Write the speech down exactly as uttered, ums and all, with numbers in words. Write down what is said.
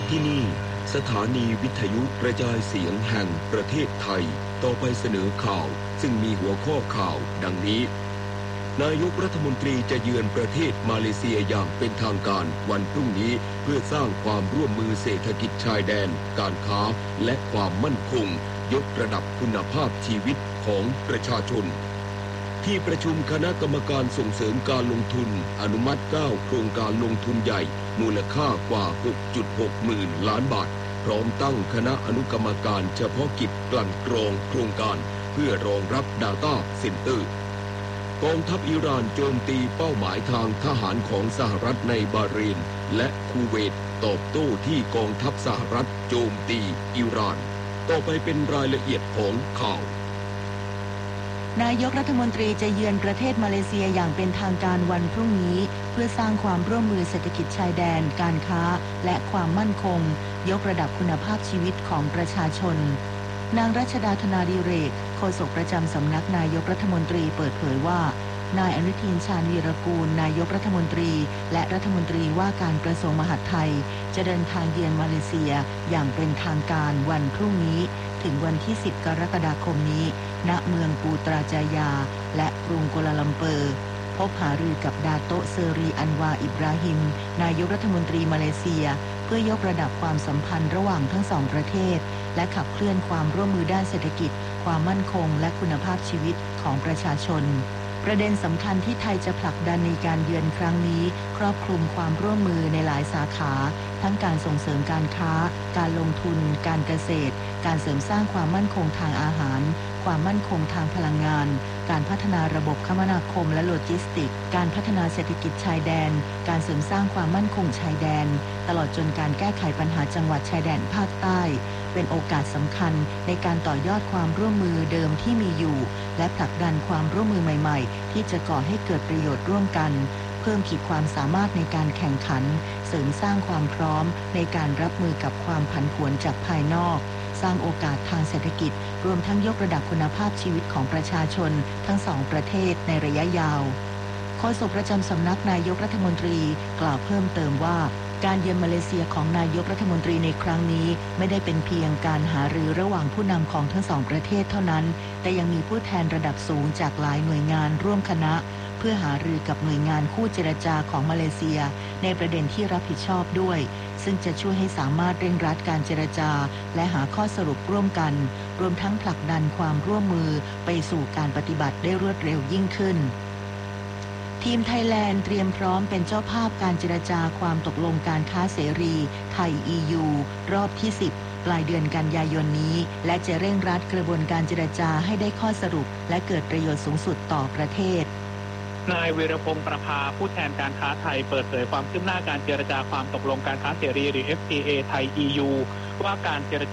ที่นี่สถานีวิทยุกระจายเสียงแห่งประเทศไทยต่อไปเสนอข่าวซึ่งมีหัวข้อข่าวดังนี้นายกรัฐมนตรีจะเยือนประเทศมาเลเซียอย่างเป็นทางการวันพรุ่งนี้เพื่อสร้างความร่วมมือเศรษฐกิจชายแดนการค้าและความมั่นคงยกระดับคุณภาพชีวิตของประชาชนที่ประชุมคณะกรรมการส่งเสริมการลงทุนอนุมัติเก้าโครงการลงทุนใหญ่มูลค่ากว่า หกจุดหก หมื่นล้านบาทพร้อมตั้งคณะอนุกรรมการเฉพาะกิจกลั่นกรองโครงการเพื่อรองรับ Data Center กองทัพอิหร่านโจมตีเป้าหมายทางทหารของสหรัฐในบาห์เรนและคูเวตตอบโต้ที่กองทัพสหรัฐโจมตีอิหร่านต่อไปเป็นรายละเอียดของข่าวนายกรัฐมนตรีจะเยือนประเทศมาเลเซียอย่างเป็นทางการวันพรุ่งนี้เพื่อสร้างความร่วมมือเศรษฐกิจชายแดนการค้าและความมั่นคงยกระดับคุณภาพชีวิตของประชาชนนางรัชดาธนาดิเรกโฆษกประจำสำนักนายกรัฐมนตรีเปิดเผยว่านายอนุทินชาญวีรกูลนายกรัฐมนตรีและรัฐมนตรีว่าการกระทรวงมหาดไทยจะเดินทางเยือนมาเลเซียอย่างเป็นทางการวันพรุ่งนี้ถึงวันที่สิบกรกฎาคมนี้ณเมืองปูตราจายาและกรุงกัวลาลัมเปอร์พบหารือกับดาโตะเซอรีอันวาอิบราฮิมนายกรัฐมนตรีมาเลเซียเพื่อยกระดับความสัมพันธ์ระหว่างทั้งสองประเทศและขับเคลื่อนความร่วมมือด้านเศรษฐกิจความมั่นคงและคุณภาพชีวิตของประชาชนประเด็นสำคัญที่ไทยจะผลักดันในการเยือนครั้งนี้ครอบคลุมความร่วมมือในหลายสาขาทั้งการส่งเสริมการค้าการลงทุนการเกษตรการเสริมสร้างความมั่นคงทางอาหารความมั่นคงทางพลังงานการพัฒนาระบบคมนาคมและโลจิสติกส์การพัฒนาเศรษฐกิจชายแดนการเสริมสร้างความมั่นคงชายแดนตลอดจนการแก้ไขปัญหาจังหวัดชายแดนภาคใต้เป็นโอกาสสำคัญในการต่อยอดความร่วมมือเดิมที่มีอยู่และผลักดันความร่วมมือใหม่ๆที่จะก่อให้เกิดประโยชน์ร่วมกันเพิ่มขีดความสามารถในการแข่งขันเสริมสร้างความพร้อมในการรับมือกับความผันผวนจากภายนอกสร้างโอกาสทางเศรษฐกิจรวมทั้งยกระดับคุณภาพชีวิตของประชาชนทั้งสองประเทศในระยะยาวโฆษกประจำสำนักนายกรัฐมนตรีกล่าวเพิ่มเติมว่าการเยือนมาเลเซียของนายกรัฐมนตรีในครั้งนี้ไม่ได้เป็นเพียงการหารือระหว่างผู้นำของทั้งสองประเทศเท่านั้นแต่ยังมีผู้แทนระดับสูงจากหลายหน่วยงานร่วมคณะเพื่อหารือกับหน่วยงานคู่เจรจาของมาเลเซียในประเด็นที่รับผิดชอบด้วยซึ่งจะช่วยให้สามารถเร่งรัดการเจรจาและหาข้อสรุปร่วมกันรวมทั้งผลักดันความร่วมมือไปสู่การปฏิบัติได้รวดเร็วยิ่งขึ้นทีมไทยแลนด์เตรียมพร้อมเป็นเจ้าภาพการเจรจาความตกลงการค้าเสรีไทย อี ยู รอบที่สิบปลายเดือนกันยายนนี้และจะเร่งรัดกระบวนการเจรจาให้ได้ข้อสรุปและเกิดประโยชน์สูงสุดต่อประเทศนายวีรพงษ์ประภาผู้แทนการค้าไทยเปิดเผยความคืบหน้าการเจรจาความตกลงการค้าเสรีหรือ เอฟ ที เอ ไทย อี ยู ว่าการเจรจา